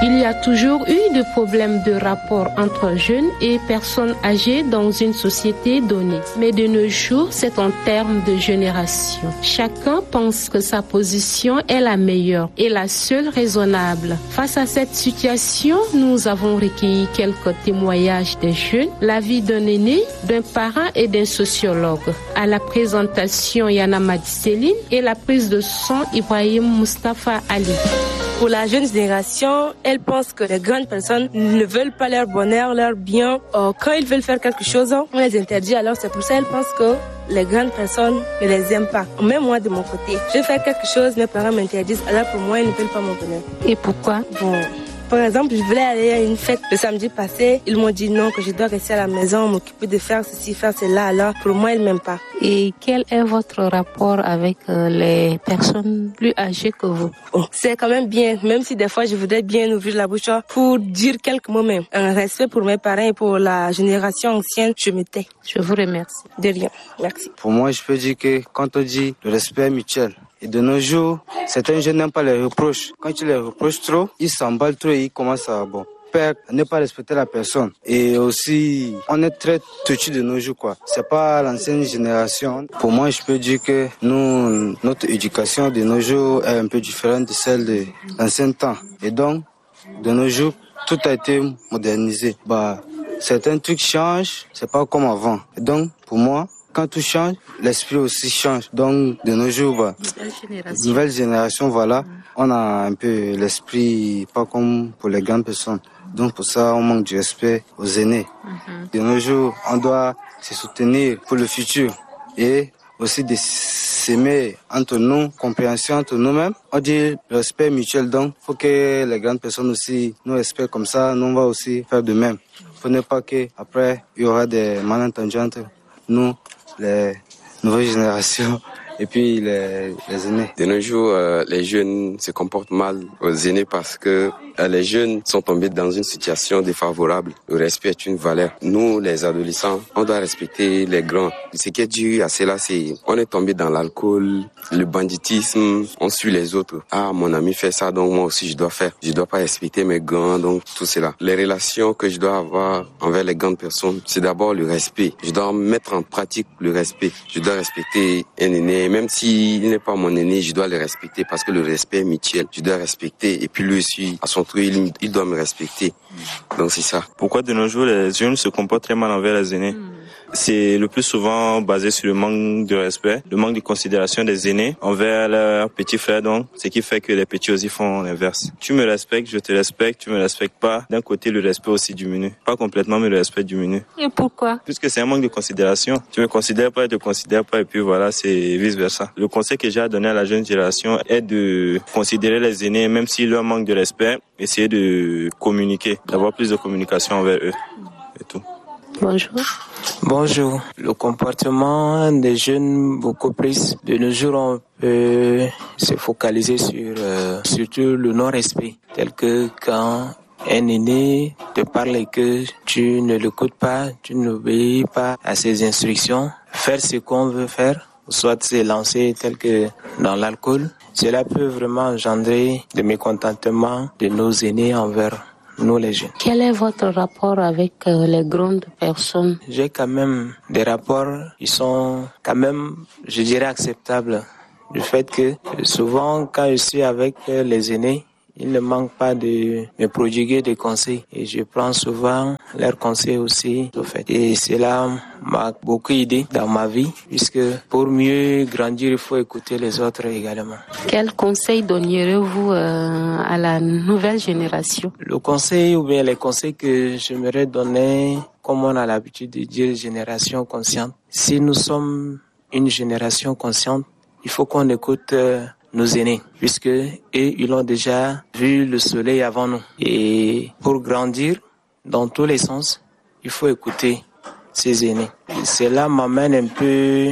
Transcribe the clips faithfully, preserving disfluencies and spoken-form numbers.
Il y a toujours eu des problèmes de rapport entre jeunes et personnes âgées dans une société donnée. Mais de nos jours, c'est en termes de génération. Chacun pense que sa position est la meilleure et la seule raisonnable. Face à cette situation, nous avons recueilli quelques témoignages des jeunes, l'avis d'un aîné, d'un parent et d'un sociologue. À la présentation, Yana Madiseline et la prise de son, Ibrahim Mustafa Ali. Pour la jeune génération, elle pense que les grandes personnes ne veulent pas leur bonheur, leur bien. Euh, quand ils veulent faire quelque chose, on les interdit. Alors c'est pour ça qu'elle pense que les grandes personnes ne les aiment pas. Même moi, de mon côté, je fais quelque chose, mes parents m'interdisent. Alors pour moi, ils ne veulent pas mon bonheur. Et pourquoi? Bon. Par exemple, je voulais aller à une fête le samedi passé. Ils m'ont dit non, que je dois rester à la maison, m'occuper de faire ceci, faire cela. Alors, pour moi, ils ne m'aiment pas. Et quel est votre rapport avec euh, les personnes plus âgées que vous? Oh, c'est quand même bien, même si des fois, je voudrais bien ouvrir la bouche pour dire quelques mots même. Un respect pour mes parents et pour la génération ancienne, je me tais. Je vous remercie. De rien, merci. Pour moi, je peux dire que quand on dit le respect mutuel, et de nos jours, certains jeunes n'aiment pas les reproches. Quand tu les reproches trop, ils s'emballent trop et ils commencent à bon, perdre, à ne pas respecter la personne. Et aussi, on est très touché de nos jours, quoi. C'est pas l'ancienne génération. Pour moi, je peux dire que nous, notre éducation de nos jours est un peu différente de celle de l'ancien temps. Et donc, de nos jours, tout a été modernisé. Bah, certains trucs changent, c'est pas comme avant. Et donc, pour moi, quand tout change, l'esprit aussi change. Donc, de nos jours, bah, nouvelle génération, nouvelle génération voilà, mmh. on a un peu l'esprit pas comme pour les grandes personnes. Donc, pour ça, on manque du respect aux aînés. Mmh. De nos jours, on doit se soutenir pour le futur et aussi de s'aimer entre nous, compréhension entre nous-mêmes. On dit respect mutuel, donc il faut que les grandes personnes aussi nous respectent comme ça. Nous, on va aussi faire de même. Pour ne pas qu'après, il y aura des malentendus entre nous, les nouvelles générations et puis les, les aînés. De nos jours, euh, les jeunes se comportent mal aux aînés parce que euh, les jeunes sont tombés dans une situation défavorable. Le respect est une valeur. Nous, les adolescents, on doit respecter les grands. Ce qui est dû à cela, c'est on est tombé dans l'alcool, le banditisme, on suit les autres. Ah, mon ami fait ça, donc moi aussi je dois faire. Je dois pas respecter mes grands, donc tout cela. Les relations que je dois avoir envers les grandes personnes, c'est d'abord le respect. Je dois mettre en pratique le respect. Je dois respecter un aîné. Même s'il n'est pas mon aîné, je dois le respecter parce que le respect est mutuel. Je dois respecter et puis lui aussi, à son tour, il, il doit me respecter. Donc c'est ça. Pourquoi de nos jours les jeunes se comportent très mal envers les aînés? mmh. C'est le plus souvent basé sur le manque de respect, le manque de considération des aînés envers leurs petits frères, donc ce qui fait que les petits aussi font l'inverse. Tu me respectes, je te respecte, tu me respectes pas. D'un côté, le respect aussi diminue. Pas complètement, mais le respect diminue. Et pourquoi? Puisque c'est un manque de considération. Tu me considères pas, je te considère pas, et puis voilà, c'est vice versa. Le conseil que j'ai à donner à la jeune génération est de considérer les aînés, même s'ils leur manquent de respect, essayer de communiquer, d'avoir plus de communication envers eux et tout. Bonjour. Bonjour. Le comportement des jeunes, beaucoup plus de nos jours, on peut se focaliser sur euh, surtout le non-respect, tel que quand un aîné te parle et que tu ne l'écoutes pas, tu n'obéis pas à ses instructions, faire ce qu'on veut faire, soit se lancer tel que dans l'alcool, cela peut vraiment engendrer de mécontentement de nos aînés envers nous les jeunes. Quel est votre rapport avec euh, les grandes personnes? J'ai quand même des rapports qui sont quand même, je dirais, acceptables. Du fait que souvent, quand je suis avec les aînés, il ne manque pas de me prodiguer des conseils et je prends souvent leurs conseils aussi. Au fait. Et cela m'a beaucoup aidé dans ma vie puisque pour mieux grandir, il faut écouter les autres également. Quel conseil donneriez-vous euh, à la nouvelle génération? Le conseil ou bien les conseils que j'aimerais donner, comme on a l'habitude de dire, génération consciente. Si nous sommes une génération consciente, il faut qu'on écoute euh, nos aînés, puisque eux, ils ont déjà vu le soleil avant nous. Et pour grandir, dans tous les sens, il faut écouter ses aînés. Et cela m'amène un peu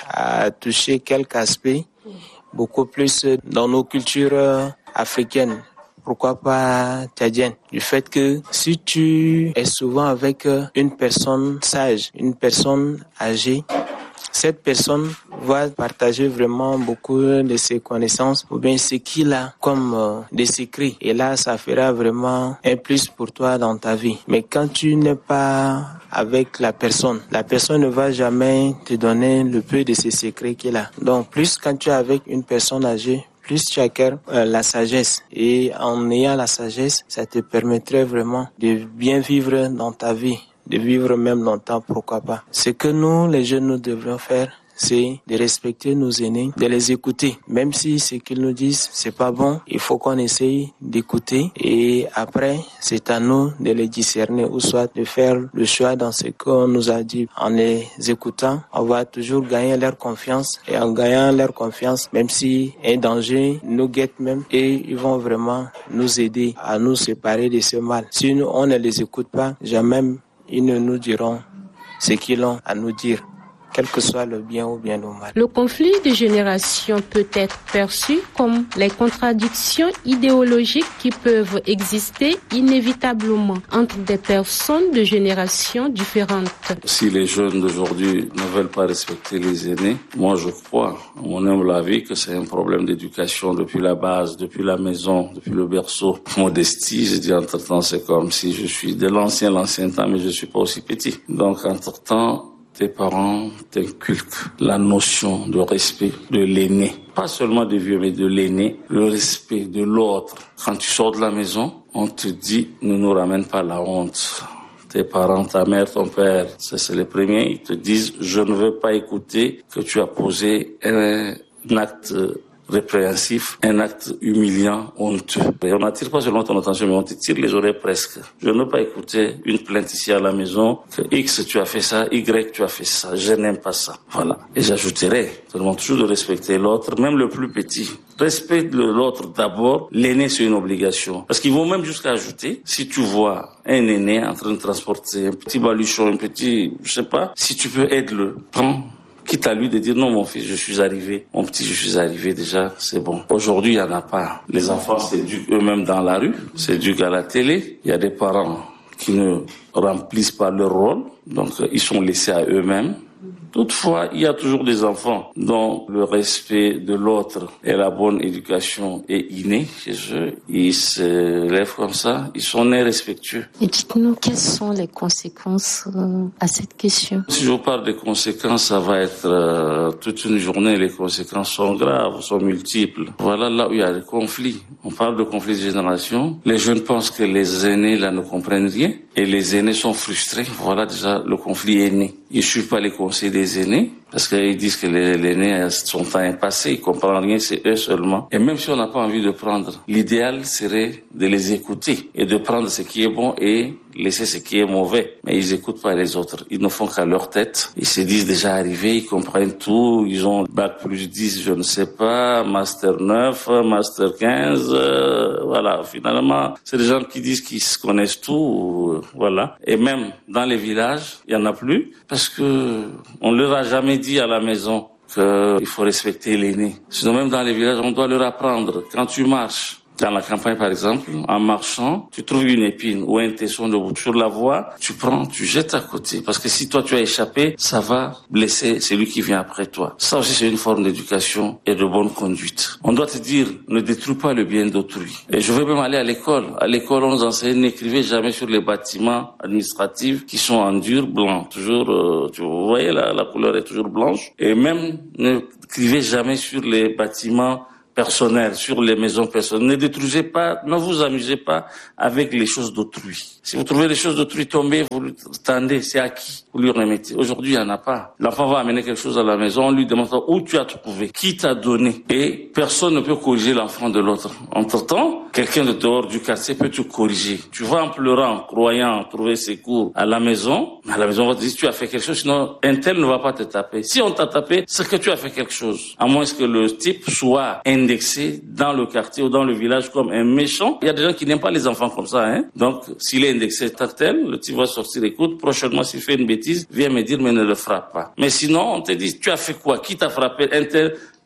à toucher quelques aspects, beaucoup plus dans nos cultures africaines. Pourquoi pas tchadienne? Du fait que si tu es souvent avec une personne sage, une personne âgée, cette personne va partager vraiment beaucoup de ses connaissances ou bien ce qu'il a comme euh, des secrets. Et là, ça fera vraiment un plus pour toi dans ta vie. Mais quand tu n'es pas avec la personne, la personne ne va jamais te donner le peu de ses secrets qu'il a. Donc, plus quand tu es avec une personne âgée, plus tu acquiers euh, la sagesse. Et en ayant la sagesse, ça te permettrait vraiment de bien vivre dans ta vie, de vivre même longtemps, pourquoi pas. Ce que nous, les jeunes, nous devrions faire, c'est de respecter nos aînés, de les écouter. Même si ce qu'ils nous disent, c'est pas bon, il faut qu'on essaye d'écouter. Et après, c'est à nous de les discerner ou soit de faire le choix dans ce qu'on nous a dit. En les écoutant, on va toujours gagner leur confiance. Et en gagnant leur confiance, même si un danger nous guette même, et ils vont vraiment nous aider à nous séparer de ce mal. Si nous, on ne les écoute pas, jamais ils ne nous diront ce qu'ils ont à nous dire, quel que soit le bien ou bien le mal. Le conflit de génération peut être perçu comme les contradictions idéologiques qui peuvent exister inévitablement entre des personnes de générations différentes. Si les jeunes d'aujourd'hui ne veulent pas respecter les aînés, moi je crois, à mon humble avis, que c'est un problème d'éducation depuis la base, depuis la maison, depuis le berceau. Modestie, je dis entre-temps, c'est comme si je suis de l'ancien, l'ancien temps, mais je suis pas aussi petit. Donc entre-temps, tes parents t'inculquent la notion de respect de l'aîné. Pas seulement des vieux, mais de l'aîné, le respect de l'autre. Quand tu sors de la maison, on te dit, ne nous ramène pas la honte. Tes parents, ta mère, ton père, ça c'est les premiers, ils te disent, je ne veux pas écouter que tu as posé un, un acte répréhensif, un acte humiliant, honteux. Et on n'attire pas seulement ton attention, mais on te tire les oreilles presque. Je ne veux pas écouter une plainte ici à la maison, que X tu as fait ça, Y tu as fait ça, je n'aime pas ça. Voilà. Et j'ajouterai, tout le monde toujours de respecter l'autre, même le plus petit. Respecte l'autre d'abord, l'aîné c'est une obligation. Parce qu'ils vont même jusqu'à ajouter, si tu vois un aîné en train de transporter un petit baluchon, un petit, je sais pas, si tu peux aide-le, prends. Quitte à lui de dire non mon fils, je suis arrivé, mon petit, je suis arrivé déjà, c'est bon. Aujourd'hui, il y en a pas. Les enfants s'éduquent eux-mêmes dans la rue, s'éduquent à la télé. Il y a des parents qui ne remplissent pas leur rôle, donc ils sont laissés à eux-mêmes. Toutefois, il y a toujours des enfants dont le respect de l'autre et la bonne éducation est inné chez eux. Ils se lèvent comme ça, ils sont nés respectueux. Et dites-nous, quelles sont les conséquences euh, à cette question? Si je vous parle des conséquences, ça va être euh, toute une journée. Les conséquences sont graves, sont multiples. Voilà là où il y a des conflits. On parle de conflits de génération. Les jeunes pensent que les aînés là ne comprennent rien et les aînés sont frustrés. Voilà déjà le conflit est né. Ils ne suivent pas les conseils des aînés parce qu'ils disent que les, l'aîné, son temps est passé, ils comprennent rien, c'est eux seulement. Et même si on n'a pas envie de prendre, l'idéal serait de les écouter et de prendre ce qui est bon et laisser ce qui est mauvais. Mais ils écoutent pas les autres. Ils ne font qu'à leur tête. Ils se disent déjà arrivés, ils comprennent tout. Ils ont bac plus dix, je ne sais pas, master neuf, master quinze, euh, voilà. Finalement, c'est des gens qui disent qu'ils se connaissent tout, euh, voilà. Et même dans les villages, il y en a plus parce que on leur a jamais dit à la maison qu'il faut respecter l'aîné. Sinon, même dans les villages, on doit leur apprendre. Quand tu marches, dans la campagne, par exemple, en marchant, tu trouves une épine ou un tesson de bout sur la voie, tu prends, tu jettes à côté. Parce que si toi tu as échappé, ça va blesser celui qui vient après toi. Ça aussi, c'est une forme d'éducation et de bonne conduite. On doit te dire, ne détruis pas le bien d'autrui. Et je veux même aller à l'école. À l'école, on nous enseigne, n'écrivez jamais sur les bâtiments administratifs qui sont en dur blanc. Toujours, euh, tu vous voyez, la, la couleur est toujours blanche. Et même, n'écrivez jamais sur les bâtiments personnel, sur les maisons personnelles. Ne détruisez pas, ne vous amusez pas avec les choses d'autrui. Si vous trouvez les choses d'autrui tombées, vous lui tendez, c'est acquis, vous lui remettez. Aujourd'hui, il n'y en a pas. L'enfant va amener quelque chose à la maison, on lui demande où tu as trouvé, qui t'a donné. Et personne ne peut corriger l'enfant de l'autre. Entre-temps, quelqu'un de dehors du quartier peut te corriger. Tu vas en pleurant, croyant trouver secours à la maison, à la maison on va te dire tu as fait quelque chose, sinon un tel ne va pas te taper. Si on t'a tapé, c'est que tu as fait quelque chose. À moins que le type soit un indexé dans le quartier ou dans le village comme un méchant. Il y a des gens qui n'aiment pas les enfants comme ça, hein. Donc, s'il est indexé tel, le type va sortir, écoute, prochainement, s'il fait une bêtise, viens me dire, mais ne le frappe pas. Mais sinon, on te dit, tu as fait quoi? Qui t'a frappé? Un tel,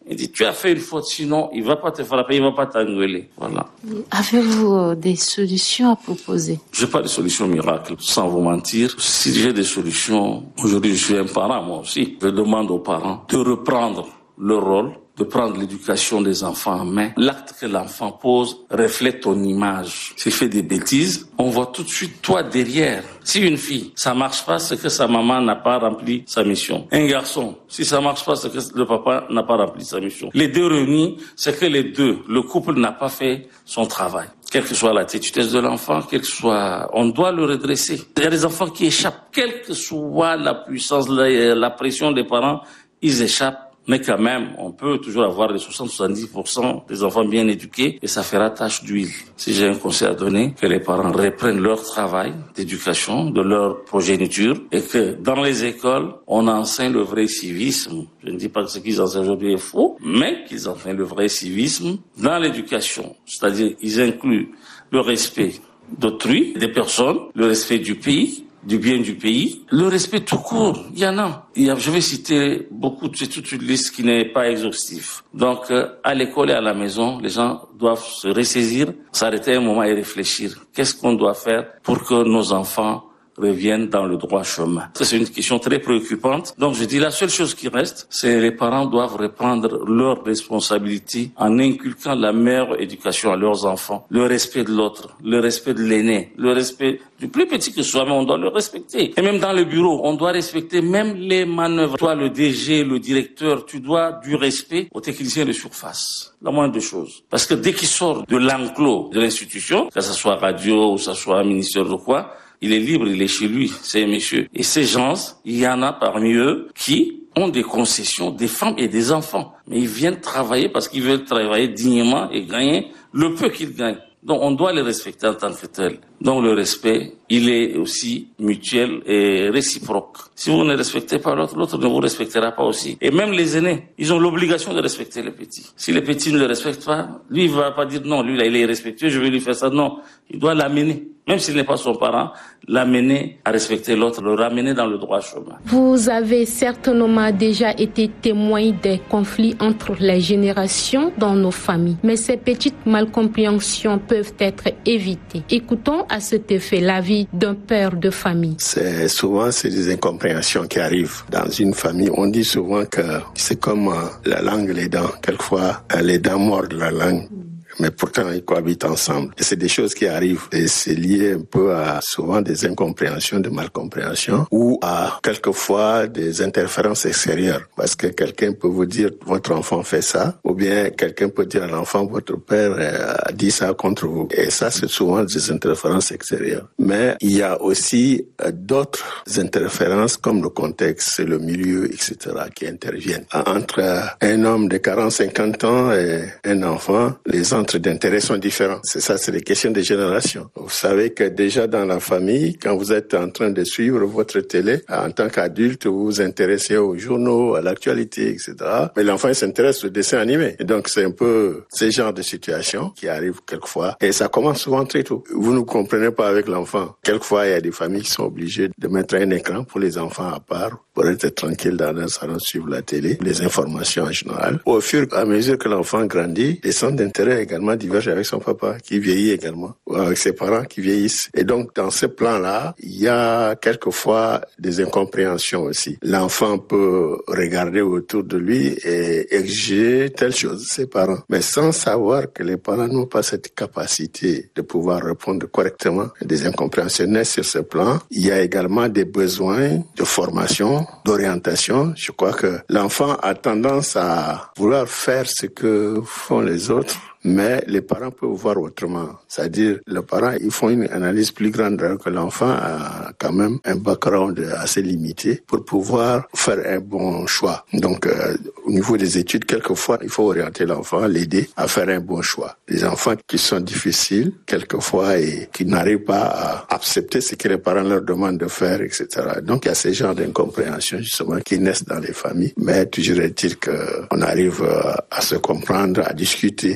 Il dit, tu as fait une faute, sinon il va pas te frapper, il va pas t'engueuler. Voilà. Avez-vous des solutions à proposer? Je n'ai pas de solution miracle, sans vous mentir. Si j'ai des solutions, aujourd'hui je suis un parent, moi aussi. Je demande aux parents de reprendre leur rôle, de prendre l'éducation des enfants en main. L'acte que l'enfant pose reflète ton image. S'il fait des bêtises, on voit tout de suite toi derrière. Si une fille, ça marche pas, c'est que sa maman n'a pas rempli sa mission. Un garçon, si ça marche pas, c'est que le papa n'a pas rempli sa mission. Les deux réunis, c'est que les deux, le couple n'a pas fait son travail. Quelle que soit la tétutesse de l'enfant, quel que soit, on doit le redresser. Il y a des enfants qui échappent. Quelle que soit la puissance, la, la pression des parents, ils échappent. Mais quand même, on peut toujours avoir les soixante à soixante-dix pour cent des enfants bien éduqués et ça fera tache d'huile. Si j'ai un conseil à donner, que les parents reprennent leur travail d'éducation, de leur progéniture et que dans les écoles, on enseigne le vrai civisme. Je ne dis pas que ce qu'ils enseignent aujourd'hui est faux, mais qu'ils enseignent le vrai civisme dans l'éducation. C'est-à-dire, ils incluent le respect d'autrui, des personnes, le respect du pays, du bien du pays, le respect tout court, il y en a. Il y a je vais citer beaucoup, c'est toute une liste qui n'est pas exhaustive. Donc, euh, à l'école et à la maison, les gens doivent se ressaisir, s'arrêter un moment et réfléchir. Qu'est-ce qu'on doit faire pour que nos enfants reviennent dans le droit chemin? Ça, c'est une question très préoccupante. Donc, je dis, la seule chose qui reste, c'est les parents doivent reprendre leurs responsabilités en inculquant la meilleure éducation à leurs enfants. Le respect de l'autre, le respect de l'aîné, le respect du plus petit que soit, mais on doit le respecter. Et même dans le bureau, on doit respecter même les manœuvres. Toi, le D G, le directeur, tu dois du respect aux techniciens de surface. La moindre des choses. Parce que dès qu'ils sortent de l'enclos de l'institution, que ce soit radio ou que ce soit un ministère de quoi, il est libre, il est chez lui, ces messieurs. Et ces gens, il y en a parmi eux qui ont des concessions, des femmes et des enfants. Mais ils viennent travailler parce qu'ils veulent travailler dignement et gagner le peu qu'ils gagnent. Donc on doit les respecter en tant que tels. Donc le respect, il est aussi mutuel et réciproque. Si vous ne respectez pas l'autre, l'autre ne vous respectera pas aussi. Et même les aînés, ils ont l'obligation de respecter les petits. Si les petits ne le respectent pas, lui il va pas dire non, lui là il est respectueux, je vais lui faire ça. Non, il doit l'amener. Même s'il n'est pas son parent, l'amener à respecter l'autre, le ramener dans le droit chemin. Vous avez certainement déjà été témoin des conflits entre les générations dans nos familles. Mais ces petites malcompréhensions peuvent être évitées. Écoutons à cet effet l'avis d'un père de famille. C'est souvent c'est des incompréhensions qui arrivent dans une famille. On dit souvent que c'est comme la langue, les dents. Quelquefois, les dents mordent la langue. Mais pourtant, ils cohabitent ensemble. Et c'est des choses qui arrivent. Et c'est lié un peu à souvent des incompréhensions, des malcompréhensions, ou à quelquefois des interférences extérieures. Parce que quelqu'un peut vous dire, votre enfant fait ça, ou bien quelqu'un peut dire à l'enfant, votre père a dit ça contre vous. Et ça, c'est souvent des interférences extérieures. Mais il y a aussi d'autres interférences, comme le contexte, le milieu, et cetera, qui interviennent. Entre un homme de quarante, cinquante ans et un enfant, les centres d'intérêt sont différents. C'est ça, c'est les questions de génération. Vous savez que déjà dans la famille, quand vous êtes en train de suivre votre télé, en tant qu'adulte, vous vous intéressez aux journaux, à l'actualité, et cetera. Mais l'enfant, il s'intéresse au dessin animé. Et donc, c'est un peu ce genre de situation qui arrive quelquefois. Et ça commence souvent très tôt. Vous ne comprenez pas avec l'enfant. Quelquefois, il y a des familles qui sont obligées de mettre un écran pour les enfants à part, pour être tranquille dans un salon, suivre la télé, les informations en général. Au fur et à mesure que l'enfant grandit, les centres d'intérêt également divergent avec son papa, qui vieillit également, ou avec ses parents qui vieillissent. Et donc, dans ce plan-là, il y a quelquefois des incompréhensions aussi. L'enfant peut regarder autour de lui et exiger telle chose, ses parents, mais sans savoir que les parents n'ont pas cette capacité de pouvoir répondre correctement. Des incompréhensions naissent sur ce plan. Il y a également des besoins de formation, d'orientation. Je crois que l'enfant a tendance à vouloir faire ce que font les autres, mais les parents peuvent voir autrement. C'est-à-dire, les parents, ils font une analyse plus grande que l'enfant a quand même un background assez limité pour pouvoir faire un bon choix. Donc, euh, au niveau des études, quelquefois, il faut orienter l'enfant, l'aider à faire un bon choix. Les enfants qui sont difficiles, quelquefois, et qui n'arrivent pas à accepter ce que les parents leur demandent de faire, et cetera. Donc, il y a ces genres d'incompréhensions, justement, qui naissent dans les familles. Mais toujours est-il qu'on arrive à se comprendre, à discuter. Il y a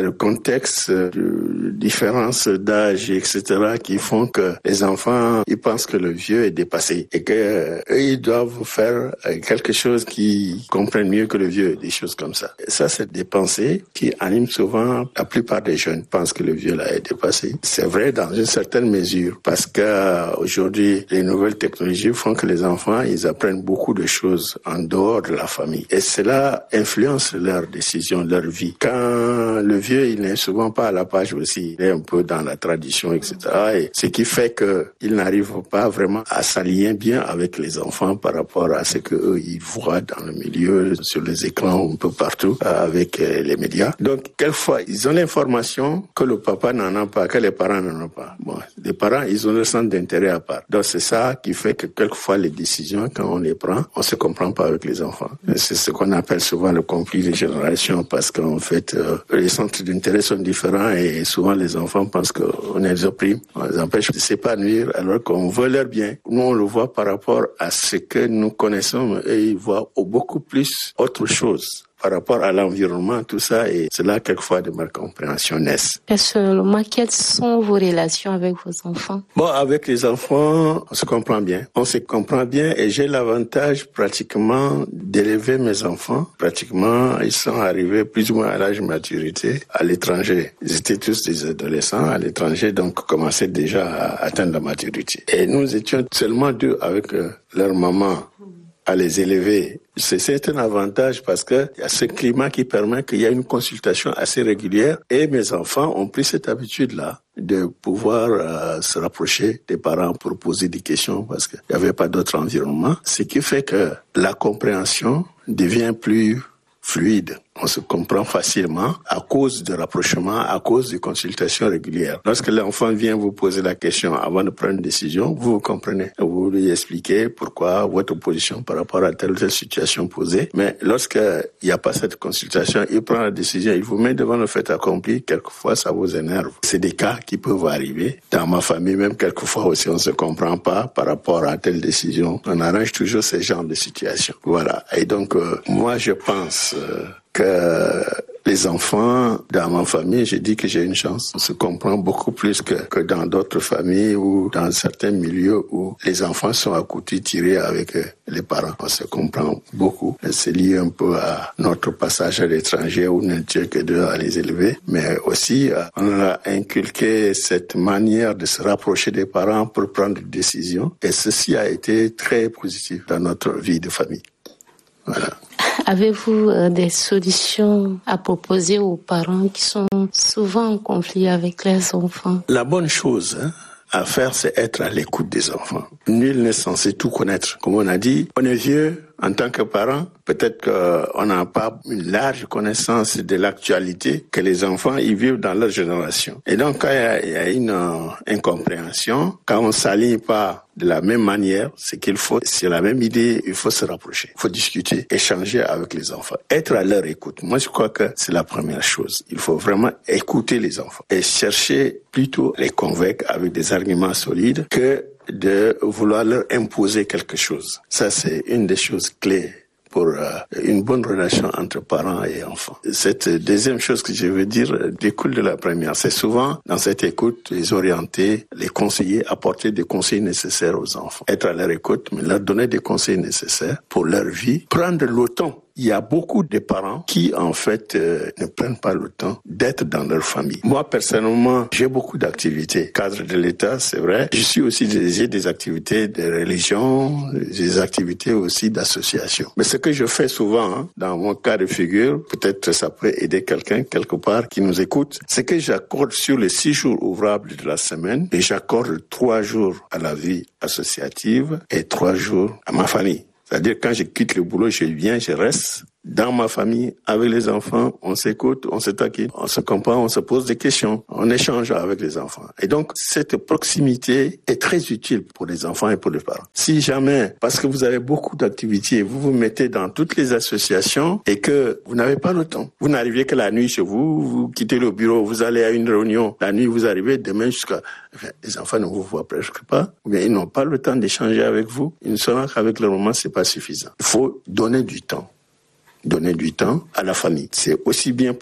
le contexte de différence d'âge, et cetera, qui font que les enfants, ils pensent que le vieux est dépassé et que euh, eux, ils doivent faire quelque chose qu'ils comprennent mieux que le vieux, des choses comme ça. Et ça, c'est des pensées qui animent souvent la plupart des jeunes, pensent que le vieux là est dépassé. C'est vrai dans une certaine mesure, parce que euh, aujourd'hui, les nouvelles technologies font que les enfants, ils apprennent beaucoup de choses en dehors de la famille. Et cela influence leurs décisions, leur vie. Quand le vieux, il n'est souvent pas à la page aussi, il est un peu dans la tradition, et cetera. Et ce qui fait qu'il n'arrive pas vraiment à s'aligner bien avec les enfants par rapport à ce qu'eux, ils voient dans le milieu, sur les écrans, un peu partout, avec les médias. Donc, quelquefois, ils ont l'information que le papa n'en a pas, que les parents n'en ont pas. Bon, les parents, ils ont leur centre d'intérêt à part. Donc, c'est ça qui fait que quelquefois, les décisions, quand on les prend, on se comprend pas avec les enfants. C'est ce qu'on appelle souvent le conflit des générations, parce qu'en fait, euh, les centres d'intérêt sont différents et souvent les enfants pensent qu'on les opprime, on les empêche de s'épanouir alors qu'on veut leur bien. Nous, on le voit par rapport à ce que nous connaissons et ils voient beaucoup plus autre chose par rapport à l'environnement, tout ça, et c'est là quelquefois de malcompréhensions naissent. Personnellement, quelles sont vos relations avec vos enfants? Bon, avec les enfants, on se comprend bien. On se comprend bien et j'ai l'avantage pratiquement d'élever mes enfants. Pratiquement, ils sont arrivés plus ou moins à l'âge de maturité à l'étranger. Ils étaient tous des adolescents à l'étranger, donc commençaient déjà à atteindre la maturité. Et nous étions seulement deux avec euh, leur maman à les élever. C'est, c'est un avantage parce que il y a ce climat qui permet qu'il y ait une consultation assez régulière et mes enfants ont pris cette habitude-là de pouvoir euh, se rapprocher des parents pour poser des questions parce qu'il n'y avait pas d'autre environnement. Ce qui fait que la compréhension devient plus fluide. On se comprend facilement à cause de rapprochement, à cause de consultations régulières. Lorsque l'enfant vient vous poser la question avant de prendre une décision, vous vous comprenez. Vous lui expliquez pourquoi votre position par rapport à telle ou telle situation posée. Mais lorsqu'il n'y a pas cette consultation, il prend la décision, il vous met devant le fait accompli. Quelquefois, ça vous énerve. C'est des cas qui peuvent arriver. Dans ma famille, même quelquefois aussi, on ne se comprend pas par rapport à telle décision. On arrange toujours ce genre de situation. Voilà. Et donc, euh, moi, je pense euh, que les enfants, dans ma famille, je dis que j'ai une chance. On se comprend beaucoup plus que, que dans d'autres familles ou dans certains milieux où les enfants sont à couteau tiré avec les parents. On se comprend beaucoup. C'est lié un peu à notre passage à l'étranger où on n'était que deux à les élever. Mais aussi, on a inculqué cette manière de se rapprocher des parents pour prendre des décisions. Et ceci a été très positif dans notre vie de famille. Voilà. Avez-vous euh, des solutions à proposer aux parents qui sont souvent en conflit avec leurs enfants? La bonne chose hein, à faire, c'est être à l'écoute des enfants. Nul n'est censé tout connaître. Comme on a dit, on est vieux en tant que parent. Peut-être qu'on n'a pas une large connaissance de l'actualité que les enfants ils vivent dans leur génération. Et donc, quand il y a, il y a une euh, incompréhension, quand on ne s'aligne pas de la même manière, c'est qu'il faut, c'est la même idée, il faut se rapprocher, il faut discuter, échanger avec les enfants, être à leur écoute. Moi, je crois que c'est la première chose. Il faut vraiment écouter les enfants et chercher plutôt les convaincre avec des arguments solides que de vouloir leur imposer quelque chose. Ça, c'est une des choses clés pour euh, une bonne relation entre parents et enfants. Cette deuxième chose que je veux dire découle de la première. C'est souvent, dans cette écoute, les orienter, les conseiller, apporter des conseils nécessaires aux enfants. Être à leur écoute, mais leur donner des conseils nécessaires pour leur vie. Prendre le temps. Il y a beaucoup de parents qui, en fait, euh, ne prennent pas le temps d'être dans leur famille. Moi, personnellement, j'ai beaucoup d'activités. Cadre de l'État, c'est vrai. Je suis aussi j'ai des activités de religion, des activités aussi d'association. Mais ce que je fais souvent, hein, dans mon cas de figure, peut-être ça peut aider quelqu'un quelque part qui nous écoute, c'est que j'accorde sur les six jours ouvrables de la semaine, et j'accorde trois jours à la vie associative et trois jours à ma famille. C'est-à-dire, quand je quitte le boulot, je viens, je reste dans ma famille, avec les enfants, on s'écoute, on se taquine, on se comprend, on se pose des questions, on échange avec les enfants. Et donc, cette proximité est très utile pour les enfants et pour les parents. Si jamais, parce que vous avez beaucoup d'activités, vous vous mettez dans toutes les associations et que vous n'avez pas le temps, vous n'arrivez que la nuit chez vous, vous quittez le bureau, vous allez à une réunion, la nuit vous arrivez, demain jusqu'à... Enfin, les enfants ne vous voient presque pas, ou bien ils n'ont pas le temps d'échanger avec vous, ils ne sont qu'avec le moment, c'est pas suffisant. Il faut donner du temps. Donner du temps à la famille. C'est aussi bien pour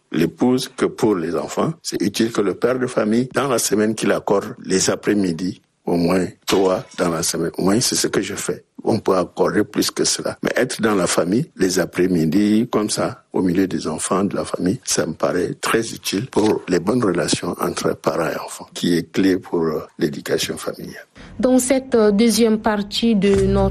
l'épouse que pour les enfants. C'est utile que le père de famille, dans la semaine qu'il accorde les après-midi, au moins trois dans la semaine. Au moins, c'est ce que je fais. On peut accorder plus que cela. Mais être dans la famille, les après-midi, comme ça, au milieu des enfants de la famille, ça me paraît très utile pour les bonnes relations entre parents et enfants, qui est clé pour l'éducation familiale. Dans cette deuxième partie de notre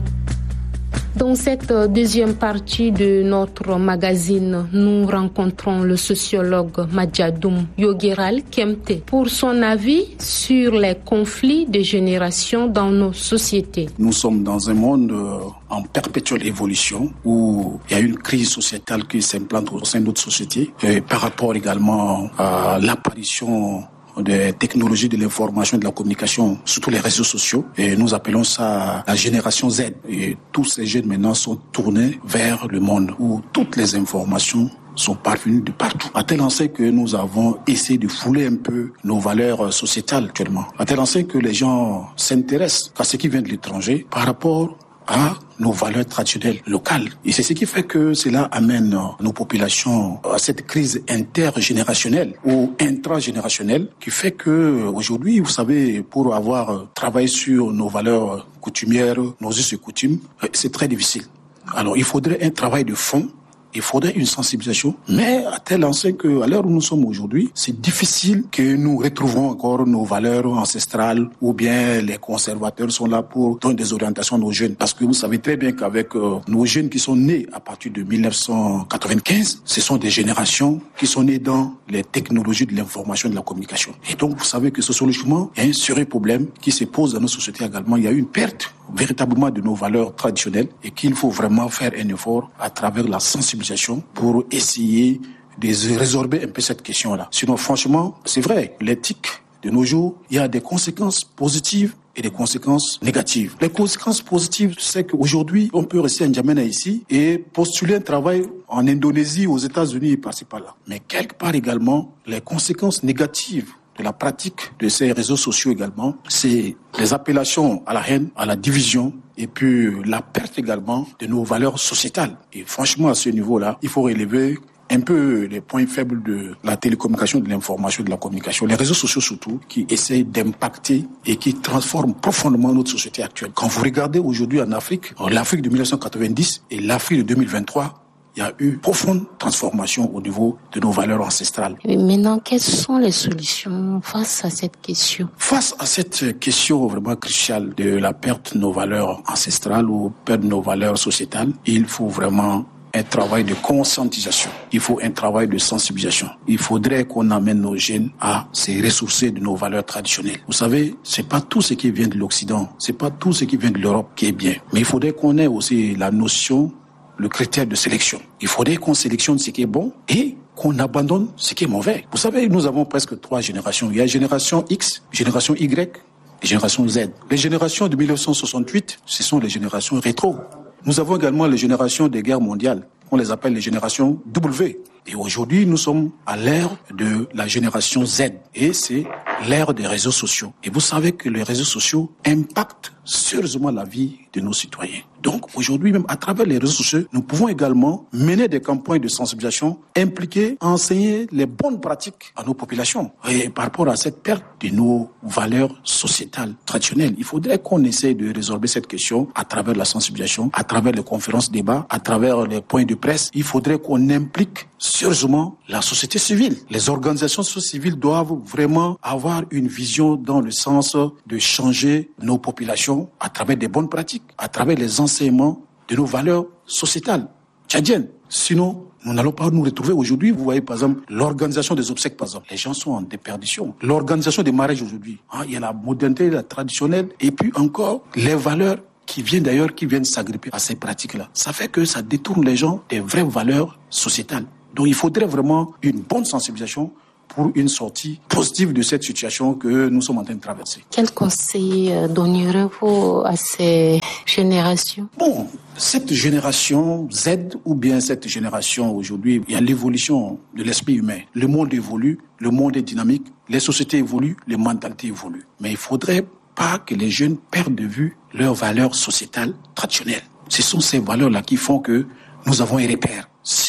Dans cette deuxième partie de notre magazine, nous rencontrons le sociologue Madjadoum Yogiral Kemte pour son avis sur les conflits de génération dans nos sociétés. Nous sommes dans un monde en perpétuelle évolution où il y a une crise sociétale qui s'implante au sein de notre société et par rapport également à l'apparition des technologies de l'information et de la communication, surtout les réseaux sociaux. Et nous appelons ça la génération Z. Et tous ces jeunes maintenant sont tournés vers le monde où toutes les informations sont parvenues de partout. À tel enseigne que nous avons essayé de fouler un peu nos valeurs sociétales actuellement. À tel enseigne que les gens s'intéressent à ce qui vient de l'étranger par rapport à nos valeurs traditionnelles locales. Et c'est ce qui fait que cela amène nos populations à cette crise intergénérationnelle ou intragénérationnelle qui fait que aujourd'hui, vous savez, pour avoir travaillé sur nos valeurs coutumières, nos us et coutumes, c'est très difficile. Alors, il faudrait un travail de fond. Il faudrait une sensibilisation, mais à tel enseigne qu'à l'heure où nous sommes aujourd'hui, c'est difficile que nous retrouvons encore nos valeurs ancestrales ou bien les conservateurs sont là pour donner des orientations à nos jeunes. Parce que vous savez très bien qu'avec euh, nos jeunes qui sont nés à partir de dix-neuf cent quatre-vingt-quinze, ce sont des générations qui sont nées dans les technologies de l'information et de la communication. Et donc vous savez que sociologiquement, il y a un sérieux problème qui se pose dans nos sociétés également. Il y a une perte véritablement de nos valeurs traditionnelles et qu'il faut vraiment faire un effort à travers la sensibilisation pour essayer de résorber un peu cette question-là. Sinon, franchement, c'est vrai, l'éthique de nos jours, il y a des conséquences positives et des conséquences négatives. Les conséquences positives, c'est qu'aujourd'hui, on peut rester à N'Djamena ici et postuler un travail en Indonésie, aux États-Unis et par-ci par-là. Mais quelque part également, les conséquences négatives de la pratique de ces réseaux sociaux également, c'est les appellations à la haine, à la division et puis la perte également de nos valeurs sociétales. Et franchement, à ce niveau-là, il faut relever un peu les points faibles de la télécommunication, de l'information, de la communication, les réseaux sociaux surtout, qui essayent d'impacter et qui transforment profondément notre société actuelle. Quand vous regardez aujourd'hui en Afrique, l'Afrique de dix-neuf cent quatre-vingt-dix et l'Afrique de deux mille vingt-trois, il y a eu profonde transformation au niveau de nos valeurs ancestrales. Et maintenant, quelles sont les solutions face à cette question? Face à cette question vraiment cruciale de la perte de nos valeurs ancestrales ou perte de nos valeurs sociétales, il faut vraiment un travail de conscientisation. Il faut un travail de sensibilisation. Il faudrait qu'on amène nos jeunes à se ressourcer de nos valeurs traditionnelles. Vous savez, c'est pas tout ce qui vient de l'Occident, c'est pas tout ce qui vient de l'Europe qui est bien. Mais il faudrait qu'on ait aussi la notion, le critère de sélection. Il faudrait qu'on sélectionne ce qui est bon et qu'on abandonne ce qui est mauvais. Vous savez, nous avons presque trois générations. Il y a génération X, génération Y et génération Z. Les générations de dix-neuf cent soixante-huit, ce sont les générations rétro. Nous avons également les générations des guerres mondiales. On les appelle les générations W. Et aujourd'hui, nous sommes à l'ère de la génération Z. Et c'est l'ère des réseaux sociaux. Et vous savez que les réseaux sociaux impactent sérieusement la vie de nos citoyens. Donc aujourd'hui, même à travers les réseaux sociaux, nous pouvons également mener des campagnes de sensibilisation, impliquer, enseigner les bonnes pratiques à nos populations. Et par rapport à cette perte de nos valeurs sociétales traditionnelles, il faudrait qu'on essaie de résorber cette question à travers la sensibilisation, à travers les conférences débats, à travers les points de presse. Il faudrait qu'on implique sérieusement la société civile. Les organisations civiles doivent vraiment avoir une vision dans le sens de changer nos populations à travers des bonnes pratiques, à travers les enseignements de nos valeurs sociétales tchadiennes. Sinon, nous n'allons pas nous retrouver aujourd'hui. Vous voyez, par exemple, l'organisation des obsèques, par exemple. Les gens sont en déperdition. L'organisation des mariages aujourd'hui. Hein, il y a la modernité, la traditionnelle, et puis encore les valeurs qui viennent d'ailleurs, qui viennent s'agripper à ces pratiques-là. Ça fait que ça détourne les gens des vraies valeurs sociétales. Donc il faudrait vraiment une bonne sensibilisation pour une sortie positive de cette situation que nous sommes en train de traverser. Quel conseil donnerez-vous à ces générations? Bon, cette génération Z ou bien cette génération aujourd'hui, il y a l'évolution de l'esprit humain. Le monde évolue, le monde est dynamique, les sociétés évoluent, les mentalités évoluent. Mais il faudrait pas que les jeunes perdent de vue leurs valeurs sociétales traditionnelles. Ce sont ces valeurs-là qui font que nous avons un repère. Si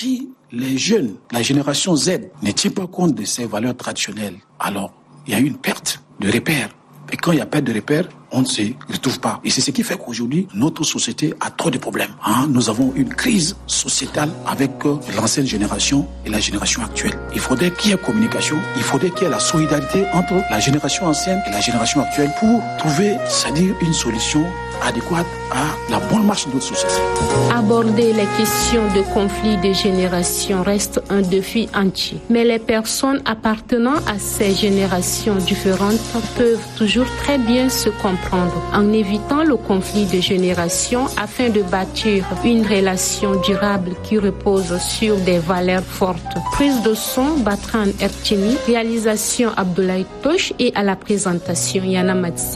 les jeunes, la génération Z, ne tient pas compte de ces valeurs traditionnelles, alors il y a une perte de repères. Et quand il y a perte de repères, on ne se retrouve pas. Et c'est ce qui fait qu'aujourd'hui, notre société a trop de problèmes. Hein? Nous avons une crise sociétale avec euh, l'ancienne génération et la génération actuelle. Il faudrait qu'il y ait communication, il faudrait qu'il y ait la solidarité entre la génération ancienne et la génération actuelle pour trouver, c'est-à-dire une solution adéquate à la bonne marche de notre société. Aborder les questions de conflit de génération reste un défi entier. Mais les personnes appartenant à ces générations différentes peuvent toujours très bien se comprendre en évitant le conflit de génération afin de bâtir une relation durable qui repose sur des valeurs fortes. Prise de son, Batran Ertini, réalisation Abdoulaye Tosh et à la présentation Yana Matsi.